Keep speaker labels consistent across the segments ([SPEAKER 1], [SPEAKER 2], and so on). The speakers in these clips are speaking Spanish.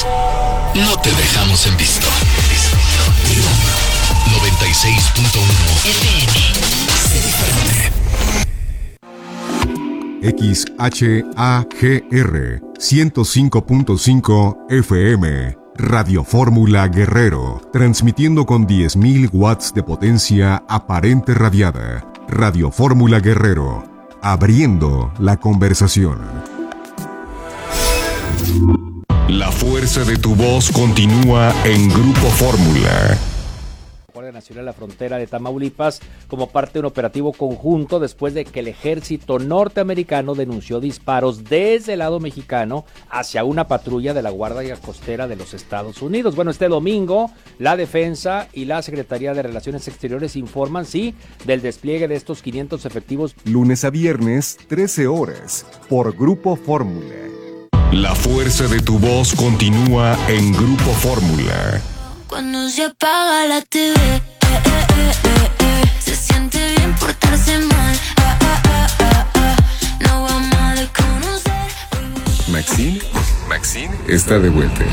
[SPEAKER 1] nosotros, no te dejamos en visto. 96.1 FM.
[SPEAKER 2] XHAGR 105.5 FM. Radio Fórmula Guerrero, transmitiendo con 10.000 watts de potencia aparente radiada. Radio Fórmula Guerrero, abriendo la conversación. La fuerza de tu voz continúa en Grupo Fórmula.
[SPEAKER 3] Guardia Nacional la frontera de Tamaulipas como parte de un operativo conjunto después de que el ejército norteamericano denunció disparos desde el lado mexicano hacia una patrulla de la Guardia Costera de los Estados Unidos. Bueno, este domingo la Defensa y la Secretaría de Relaciones Exteriores informan, sí, del despliegue de estos 500 efectivos.
[SPEAKER 2] Lunes a viernes, 13 horas, por Grupo Fórmula. La fuerza de tu voz continúa en Grupo Fórmula.
[SPEAKER 4] Cuando se apaga la TV, se siente bien portarse mal, no vamos a desconocer.
[SPEAKER 2] Maxine está de vuelta.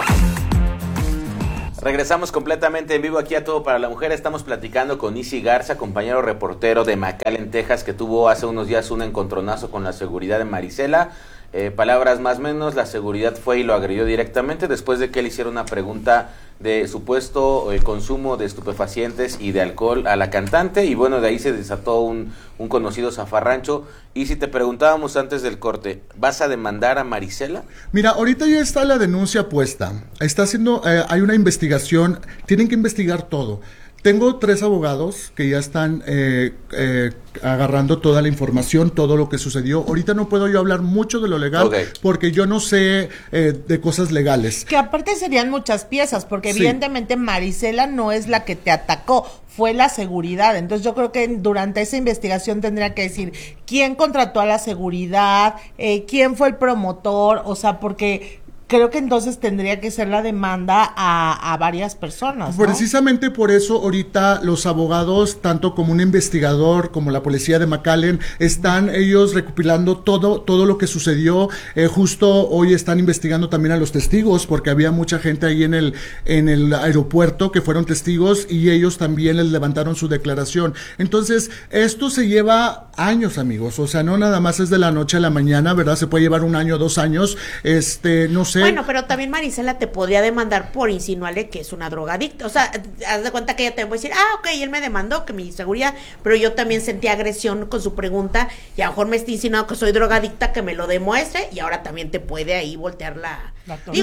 [SPEAKER 5] Regresamos completamente en vivo aquí a Todo para la Mujer. Estamos platicando con Isi Garza, compañero reportero de McAllen, Texas, que tuvo hace unos días un encontronazo con la seguridad de Marisela. Palabras más o menos, la seguridad fue y lo agredió directamente después de que le hiciera una pregunta de supuesto consumo de estupefacientes y de alcohol a la cantante, y bueno, de ahí se desató un conocido zafarrancho. Y si te preguntábamos antes del corte, ¿vas a demandar a Marisela?
[SPEAKER 6] Mira, ahorita ya está la denuncia puesta, está haciendo, hay una investigación, tienen que investigar todo. Tengo 3 abogados que ya están agarrando toda la información, todo lo que sucedió. Ahorita no puedo yo hablar mucho de lo legal, porque yo no sé de cosas legales.
[SPEAKER 7] Que aparte serían muchas piezas, porque evidentemente Marisela no es la que te atacó, fue la seguridad. Entonces yo creo que durante esa investigación tendría que decir quién contrató a la seguridad, quién fue el promotor, o sea, porque creo que entonces tendría que ser la demanda a varias personas, ¿no?
[SPEAKER 6] Precisamente por eso ahorita los abogados, tanto como un investigador, como la policía de McAllen, están ellos recopilando todo lo que sucedió. Justo hoy están investigando también a los testigos, porque había mucha gente ahí en el aeropuerto que fueron testigos y ellos también les levantaron su declaración. Entonces, esto se lleva años, amigos, o sea, no nada más es de la noche a la mañana, ¿verdad? Se puede llevar 1 año, 2 años, no sé.
[SPEAKER 8] Bueno, pero también Marisela te podría demandar por insinuarle que es una drogadicta. O sea, haz de cuenta que ella te puede decir, ok, él me demandó, que mi seguridad, pero yo también sentí agresión con su pregunta y a lo mejor me está insinuando que soy drogadicta, que me lo demuestre, y ahora también te puede ahí voltear la...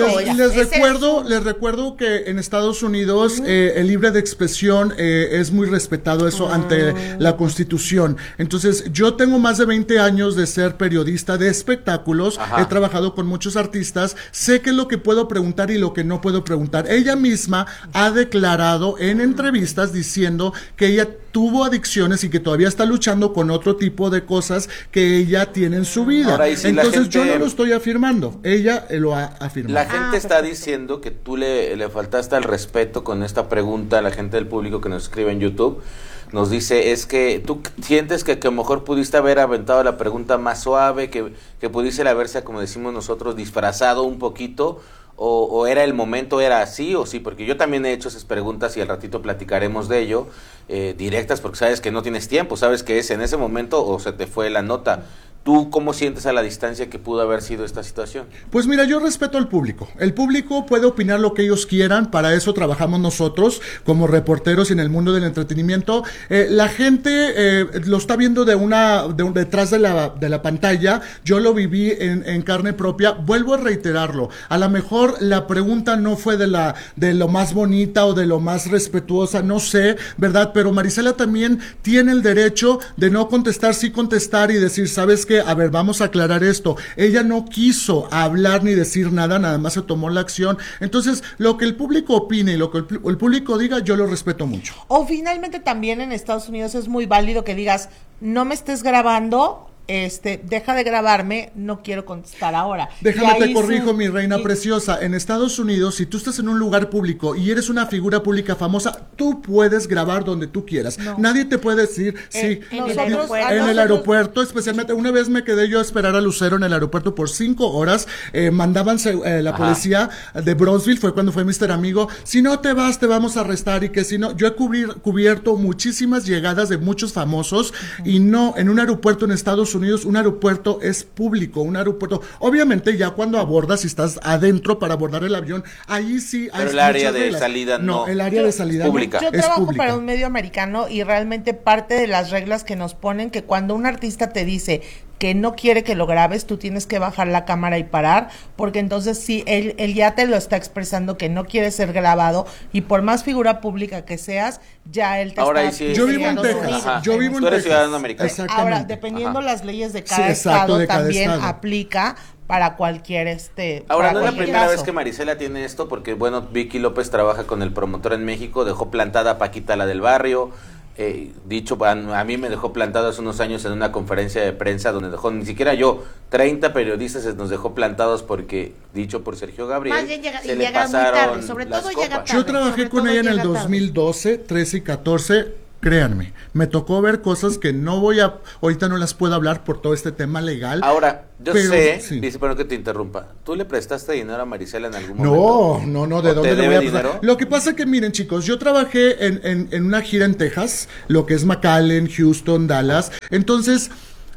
[SPEAKER 6] Les recuerdo que en Estados Unidos el libre de expresión es muy respetado eso ante la Constitución. Entonces, yo tengo más de 20 años de ser periodista de espectáculos. He trabajado con muchos artistas, sé qué es lo que puedo preguntar y lo que no puedo preguntar. Ella misma ha declarado en entrevistas diciendo que ella tuvo adicciones y que todavía está luchando con otro tipo de cosas que ella tiene en su vida.
[SPEAKER 5] Ahora, si
[SPEAKER 6] entonces yo no lo estoy afirmando, ella lo ha afirmado.
[SPEAKER 5] La gente está diciendo que tú le faltaste al respeto con esta pregunta. La gente del público que nos escribe en YouTube nos dice, es que tú sientes que a lo mejor pudiste haber aventado la pregunta más suave, que pudiese haberse, como decimos nosotros, disfrazado un poquito, o era el momento, era así o sí, porque yo también he hecho esas preguntas y al ratito platicaremos de ello, directas, porque sabes que no tienes tiempo, sabes que es en ese momento o se te fue la nota. ¿Tú cómo sientes a la distancia que pudo haber sido esta situación?
[SPEAKER 6] Pues mira, yo respeto al público. El público puede opinar lo que ellos quieran, para eso trabajamos nosotros como reporteros y en el mundo del entretenimiento. La gente lo está viendo detrás de la pantalla. Yo lo viví en carne propia. Vuelvo a reiterarlo. A lo mejor la pregunta no fue de lo más bonita o de lo más respetuosa, no sé, ¿verdad? Pero Marisela también tiene el derecho de no contestar, sí contestar y decir, ¿sabes qué? A ver, vamos a aclarar esto. Ella no quiso hablar ni decir nada, nada más se tomó la acción. Entonces, lo que el público opine y lo que el público diga, yo lo respeto mucho.
[SPEAKER 7] O finalmente también en Estados Unidos es muy válido que digas, no me estés grabando, deja de grabarme, no quiero contestar ahora.
[SPEAKER 6] Déjame
[SPEAKER 7] Y
[SPEAKER 6] te
[SPEAKER 7] ahí
[SPEAKER 6] corrijo, mi reina preciosa. En Estados Unidos, si tú estás en un lugar público y eres una figura pública famosa, tú puedes grabar donde tú quieras.
[SPEAKER 7] No.
[SPEAKER 6] Nadie te puede decir, sí,
[SPEAKER 8] en
[SPEAKER 6] el aeropuerto, especialmente, una vez me quedé yo a esperar a Lucero en el aeropuerto por 5 horas, mandaban la policía de Bronzeville, fue cuando fue Mr. Amigo, si no te vas, te vamos a arrestar, y que si no, yo he cubierto muchísimas llegadas de muchos famosos, y no, en un aeropuerto en Estados Unidos, un aeropuerto es público, un aeropuerto, obviamente ya cuando abordas, si estás adentro para abordar el avión, ahí sí hay
[SPEAKER 5] pero el área
[SPEAKER 6] muchas
[SPEAKER 5] de
[SPEAKER 6] reglas.
[SPEAKER 5] salida no.
[SPEAKER 6] El área de salida
[SPEAKER 5] es pública.
[SPEAKER 7] Yo
[SPEAKER 6] es
[SPEAKER 7] trabajo
[SPEAKER 6] pública.
[SPEAKER 7] para un medio americano y realmente parte de las reglas que nos ponen, que cuando un artista te dice que no quiere que lo grabes, tú tienes que bajar la cámara y parar, porque entonces sí, él ya te lo está expresando que no quiere ser grabado, y por más figura pública que seas, ya él te
[SPEAKER 5] Ahora
[SPEAKER 7] está...
[SPEAKER 5] ahí sí,
[SPEAKER 6] Yo vivo en
[SPEAKER 7] diciendo
[SPEAKER 6] Texas,
[SPEAKER 7] su-
[SPEAKER 6] yo vivo en
[SPEAKER 5] Tú eres
[SPEAKER 6] Texas.
[SPEAKER 5] ciudadano americano.
[SPEAKER 6] Exactamente.
[SPEAKER 7] Ahora, dependiendo las leyes de cada
[SPEAKER 6] Sí, exacto,
[SPEAKER 7] estado,
[SPEAKER 6] de cada
[SPEAKER 7] también
[SPEAKER 6] estado.
[SPEAKER 7] aplica para cualquier
[SPEAKER 5] Ahora,
[SPEAKER 7] para
[SPEAKER 5] no es la
[SPEAKER 7] cualquier
[SPEAKER 5] primera
[SPEAKER 7] caso.
[SPEAKER 5] vez que Marisela tiene esto, porque, bueno, Vicky López trabaja con el promotor en México, dejó plantada a Paquita, la del barrio. A mí me dejó plantado hace unos años en una conferencia de prensa donde dejó, ni siquiera yo, 30 periodistas nos dejó plantados porque, dicho por Sergio Gabriel,
[SPEAKER 8] Más bien llega-
[SPEAKER 5] se
[SPEAKER 8] y
[SPEAKER 5] le
[SPEAKER 8] llega muy
[SPEAKER 5] pasaron
[SPEAKER 8] tarde, sobre
[SPEAKER 5] las
[SPEAKER 8] todo llega
[SPEAKER 5] copas.
[SPEAKER 8] tarde.
[SPEAKER 6] Yo trabajé
[SPEAKER 8] sobre
[SPEAKER 6] con
[SPEAKER 8] todo
[SPEAKER 6] ella en el
[SPEAKER 8] llega tarde.
[SPEAKER 6] 2012, 13 y 14. Créanme, me tocó ver cosas que no voy a, ahorita no las puedo hablar por todo este tema legal.
[SPEAKER 5] Ahora, yo
[SPEAKER 6] pero,
[SPEAKER 5] sé,
[SPEAKER 6] sí.
[SPEAKER 5] dice, pero que te interrumpa, ¿tú le prestaste dinero a Marisela en algún momento?
[SPEAKER 6] No, ¿de
[SPEAKER 5] ¿O
[SPEAKER 6] dónde
[SPEAKER 5] te
[SPEAKER 6] le voy
[SPEAKER 5] debe
[SPEAKER 6] a prestar?
[SPEAKER 5] dinero?
[SPEAKER 6] Lo que pasa que, miren, chicos, yo trabajé en una gira en Texas, lo que es McAllen, Houston, Dallas. Entonces,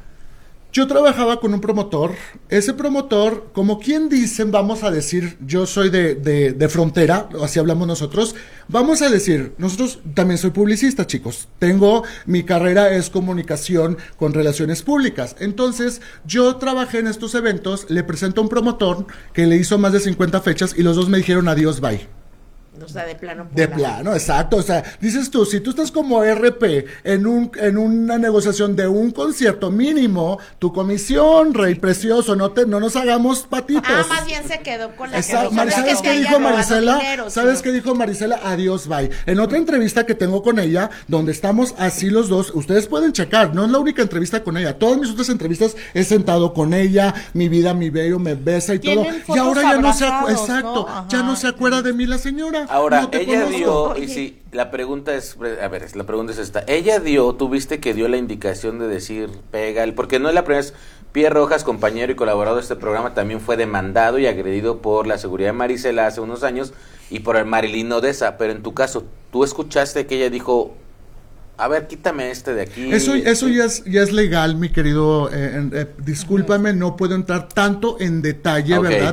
[SPEAKER 6] yo trabajaba con un promotor. Ese promotor, como quien dicen, vamos a decir, yo soy de frontera, así hablamos nosotros. Vamos a decir, nosotros también soy publicista, chicos. Mi carrera es comunicación con relaciones públicas. Entonces, yo trabajé en estos eventos, le presento a un promotor que le hizo más de 50 fechas y los dos me dijeron adiós, bye.
[SPEAKER 8] O sea, de plano.
[SPEAKER 6] De plano, exacto. O sea, dices tú, si tú estás como RP en una negociación de un concierto mínimo, tu comisión, rey precioso, no nos hagamos patitos.
[SPEAKER 8] Más bien se quedó con la
[SPEAKER 6] Exacto.
[SPEAKER 8] comisión.
[SPEAKER 6] ¿Sabes
[SPEAKER 8] Es
[SPEAKER 6] qué
[SPEAKER 8] que
[SPEAKER 6] dijo
[SPEAKER 8] haya robado
[SPEAKER 6] Marisela?
[SPEAKER 8] dinero,
[SPEAKER 6] ¿Sabes
[SPEAKER 8] sí.
[SPEAKER 6] qué dijo Marisela? Adiós, bye. En otra entrevista que tengo con ella, donde estamos así los dos, ustedes pueden checar, no es la única entrevista con ella. Todas mis otras entrevistas he sentado con ella, mi vida, mi bello, me besa y todo.
[SPEAKER 7] Tienen
[SPEAKER 6] Y
[SPEAKER 7] fotos
[SPEAKER 6] ahora ya no se
[SPEAKER 7] abrazados,
[SPEAKER 6] exacto,
[SPEAKER 7] ¿no?
[SPEAKER 6] ya no
[SPEAKER 7] Ajá.
[SPEAKER 6] se acuerda de mí la señora.
[SPEAKER 5] Ahora,
[SPEAKER 6] No te
[SPEAKER 5] ella
[SPEAKER 6] conozco.
[SPEAKER 5] dio, y si la pregunta es, a ver, la pregunta es esta, ella tuviste que dio la indicación de decir, pega, porque no es la primera vez, Pierre Rojas, compañero y colaborador de este programa, también fue demandado y agredido por la seguridad de Marisela hace unos años y por el Marilyn Odessa, pero en tu caso, ¿tú escuchaste que ella dijo, a ver, quítame este de aquí?
[SPEAKER 6] Eso ya es legal, mi querido, discúlpame, no puedo entrar tanto en detalle,
[SPEAKER 5] Ok.
[SPEAKER 6] ¿verdad?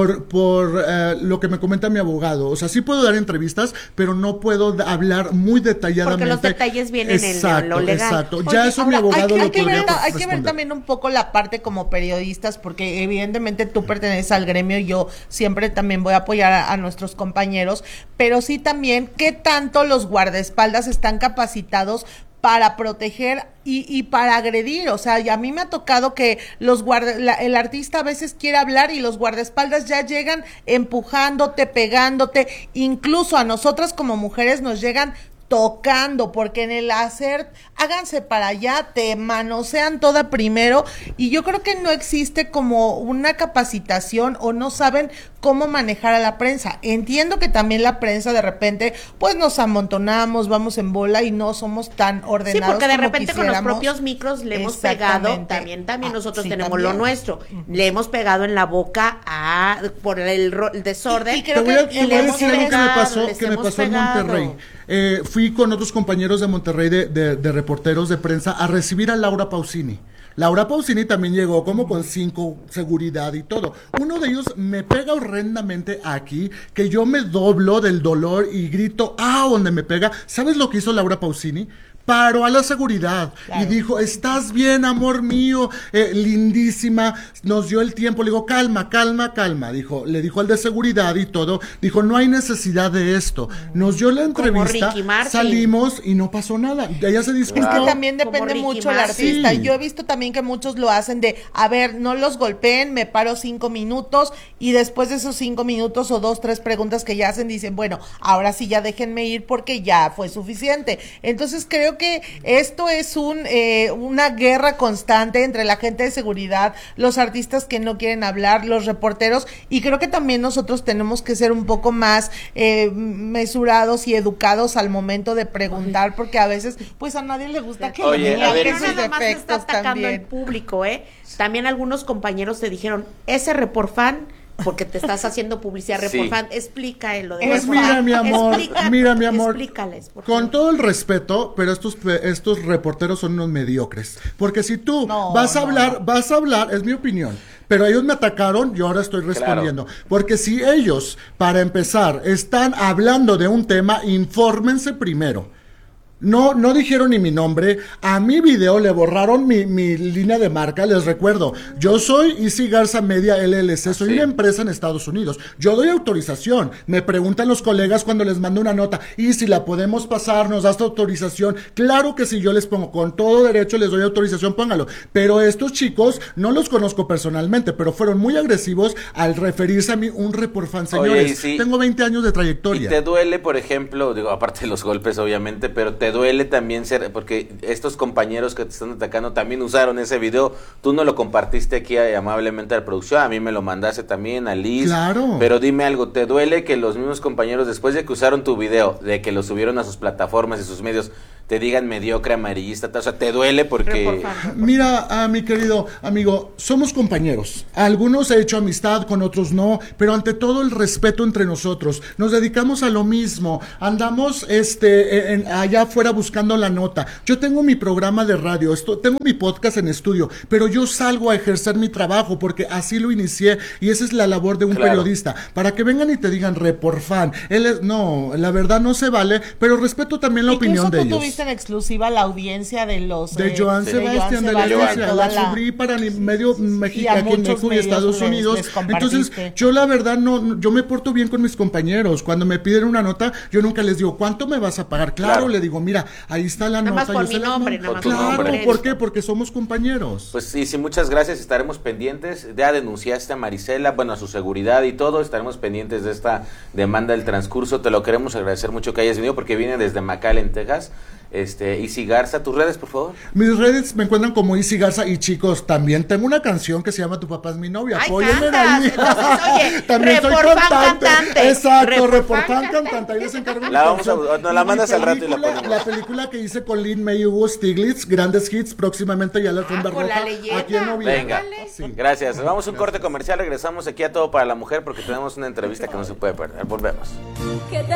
[SPEAKER 6] Por lo que me comenta mi abogado. O sea, sí puedo dar entrevistas, pero no puedo hablar muy detalladamente.
[SPEAKER 8] Porque los detalles vienen en lo legal.
[SPEAKER 6] Exacto,
[SPEAKER 7] Oye,
[SPEAKER 6] ya eso mi
[SPEAKER 7] ahora,
[SPEAKER 6] abogado
[SPEAKER 7] hay
[SPEAKER 6] lo
[SPEAKER 7] que
[SPEAKER 6] podría
[SPEAKER 7] ver, hay que ver
[SPEAKER 6] responder.
[SPEAKER 7] también un poco la parte como periodistas, porque evidentemente tú perteneces al gremio y yo siempre también voy a apoyar a nuestros compañeros, pero sí también qué tanto los guardaespaldas están capacitados para proteger y para agredir. O sea, y a mí me ha tocado que el artista a veces quiere hablar y los guardaespaldas ya llegan empujándote, pegándote, incluso a nosotras como mujeres nos llegan tocando, porque en el hacer, háganse para allá, te manosean toda primero, y yo creo que no existe como una capacitación o no saben cómo manejar a la prensa. Entiendo que también la prensa de repente, pues nos amontonamos, vamos en bola y no somos tan ordenados.
[SPEAKER 8] Sí, porque de
[SPEAKER 7] como
[SPEAKER 8] repente con los
[SPEAKER 7] quisiéramos.
[SPEAKER 8] propios micros le hemos pegado,
[SPEAKER 7] Exactamente.
[SPEAKER 8] también nosotros
[SPEAKER 7] Sí,
[SPEAKER 8] tenemos
[SPEAKER 7] también.
[SPEAKER 8] lo nuestro, le hemos pegado en la boca por el desorden.
[SPEAKER 7] Y creo
[SPEAKER 6] Te voy a
[SPEAKER 7] que
[SPEAKER 6] decir algo que me
[SPEAKER 8] les
[SPEAKER 6] pasó en
[SPEAKER 8] hemos
[SPEAKER 6] Monterrey. Fui con otros compañeros de Monterrey de reporteros de prensa a recibir a Laura Pausini. Laura Pausini también llegó como con 5 seguridad y todo. Uno de ellos me pega horrendamente aquí, que yo me doblo del dolor y grito, donde me pega. ¿Sabes lo que hizo Laura Pausini? Paró a la seguridad y dijo, ¿estás bien, amor mío? Lindísima, nos dio el tiempo, le digo, calma, le dijo al de seguridad y todo, dijo, no hay necesidad de esto, nos dio la entrevista,
[SPEAKER 8] Ricky Martin.
[SPEAKER 6] salimos y no pasó nada, ella se disculpó.
[SPEAKER 7] Es que también
[SPEAKER 8] Como
[SPEAKER 7] depende
[SPEAKER 8] Ricky
[SPEAKER 7] mucho el
[SPEAKER 8] Martin.
[SPEAKER 7] artista.
[SPEAKER 6] Sí.
[SPEAKER 7] Yo he visto también que muchos lo hacen de, a ver, no los golpeen, me paro 5 minutos y después de esos 5 minutos o 2, 3 preguntas que ya hacen, dicen, bueno, ahora sí ya déjenme ir porque ya fue suficiente. Entonces creo creo que esto es una guerra constante entre la gente de seguridad, los artistas que no quieren hablar, los reporteros, y creo que también nosotros tenemos que ser un poco más mesurados y educados al momento de preguntar, porque a veces pues a nadie le gusta que
[SPEAKER 5] Oye,
[SPEAKER 7] le
[SPEAKER 5] a ver,
[SPEAKER 7] digan
[SPEAKER 8] no
[SPEAKER 7] sus
[SPEAKER 8] nada más te está
[SPEAKER 7] defectos
[SPEAKER 8] atacando
[SPEAKER 7] también.
[SPEAKER 8] el público, También algunos compañeros te dijeron, ese Reporfan, porque te estás haciendo publicidad
[SPEAKER 5] Sí.
[SPEAKER 8] Reporfan, explica lo de
[SPEAKER 6] Pues
[SPEAKER 8] Reporfan.
[SPEAKER 6] mira, mi amor,
[SPEAKER 8] Explícales, por
[SPEAKER 6] con
[SPEAKER 8] favor.
[SPEAKER 6] todo el respeto, pero estos reporteros son unos mediocres, porque si tú vas a hablar, es mi opinión, pero ellos me atacaron, yo ahora estoy respondiendo, porque si ellos, para empezar, están hablando de un tema, infórmense primero. No dijeron ni mi nombre. A mi video le borraron mi línea de marca. Les recuerdo, yo soy Easy Garza Media LLC, soy una empresa en Estados Unidos. Yo doy autorización. Me preguntan los colegas cuando les mando una nota, y si la podemos pasar, nos das autorización. Claro que si yo les pongo con todo derecho, les doy autorización, póngalo. Pero estos chicos, no los conozco personalmente, pero fueron muy agresivos al referirse a mí, un Reporfan, señores.
[SPEAKER 5] Oye, y sí.
[SPEAKER 6] Tengo 20 años de
[SPEAKER 5] ¿Y
[SPEAKER 6] trayectoria.
[SPEAKER 5] te duele, por ejemplo, digo, aparte de los golpes, obviamente, pero te duele también ser, porque estos compañeros que te están atacando también usaron ese video, tú no lo compartiste aquí amablemente a la producción, a mí me lo mandaste también, a Liz,
[SPEAKER 6] Claro.
[SPEAKER 5] Pero dime algo, ¿te duele que los mismos compañeros, después de que usaron tu video, de que lo subieron a sus plataformas y sus medios, te digan mediocre, amarillista, o sea, te duele porque...
[SPEAKER 8] Reporfan.
[SPEAKER 6] Mira, mi querido amigo, somos compañeros. Algunos he hecho amistad, con otros no, pero ante todo el respeto entre nosotros. Nos dedicamos a lo mismo. Andamos allá afuera buscando la nota. Yo tengo mi programa de radio, tengo mi podcast en estudio, pero yo salgo a ejercer mi trabajo porque así lo inicié y esa es la labor de un
[SPEAKER 5] Claro.
[SPEAKER 6] periodista. Para que vengan y te digan Reporfan. No, la verdad no se vale, pero respeto también la opinión de
[SPEAKER 7] Incluso tú
[SPEAKER 6] ellos.
[SPEAKER 7] tuviste en exclusiva la audiencia de los
[SPEAKER 6] De Joan
[SPEAKER 5] Sí.
[SPEAKER 6] Sebastián de la
[SPEAKER 7] Sebastián,
[SPEAKER 6] Iglesia,
[SPEAKER 7] toda
[SPEAKER 6] la subí para medio México, aquí en
[SPEAKER 7] muchos
[SPEAKER 6] México y
[SPEAKER 7] medios
[SPEAKER 6] Estados
[SPEAKER 7] les
[SPEAKER 6] Unidos.
[SPEAKER 7] compartiste.
[SPEAKER 6] Entonces, yo la verdad yo me porto bien con mis compañeros. Cuando me piden una nota, yo nunca les digo, ¿cuánto me vas a pagar? Claro, le digo, mira, ahí está la
[SPEAKER 8] Nada más
[SPEAKER 6] nota.
[SPEAKER 8] por
[SPEAKER 6] yo
[SPEAKER 8] mi
[SPEAKER 6] se las
[SPEAKER 8] nombre,
[SPEAKER 6] mando.
[SPEAKER 8] nada más
[SPEAKER 5] por tu
[SPEAKER 6] Claro,
[SPEAKER 5] nombre.
[SPEAKER 6] ¿por qué? Porque somos compañeros.
[SPEAKER 5] Pues sí, muchas gracias, estaremos pendientes. Ya denunciaste a Marisela, bueno, a su seguridad y todo, estaremos pendientes de esta demanda del transcurso. Te lo queremos agradecer mucho que hayas venido porque viene desde McAllen, Texas. Easy Garza, tus redes, por favor.
[SPEAKER 6] Mis redes me encuentran como Easy Garza y chicos, también tengo una canción que se llama Tu papá es mi novia.
[SPEAKER 8] Ay,
[SPEAKER 6] Apóyenme
[SPEAKER 8] cantas.
[SPEAKER 6] ahí.
[SPEAKER 8] Entonces, oye,
[SPEAKER 6] también soy
[SPEAKER 8] Reporfan
[SPEAKER 6] cantante.
[SPEAKER 8] cantante.
[SPEAKER 6] Exacto,
[SPEAKER 8] Reporfan
[SPEAKER 6] Reporfan cantante. Ahí les encargo mi
[SPEAKER 5] La vamos a-
[SPEAKER 6] canción.
[SPEAKER 5] nos la
[SPEAKER 6] Y mi
[SPEAKER 5] mandas al rato y la
[SPEAKER 6] película-
[SPEAKER 5] ponemos.
[SPEAKER 6] La película que hice con Lin May y Hugo Stiglitz, grandes hits, próximamente ya la alfombra
[SPEAKER 8] con la
[SPEAKER 6] roja.
[SPEAKER 8] leyenda.
[SPEAKER 6] Aquí en noviembre.
[SPEAKER 5] Venga,
[SPEAKER 6] Sí.
[SPEAKER 5] gracias. Vamos a un corte comercial, regresamos aquí a Todo para la Mujer porque tenemos una entrevista que no se puede perder. Volvemos.
[SPEAKER 4] Que te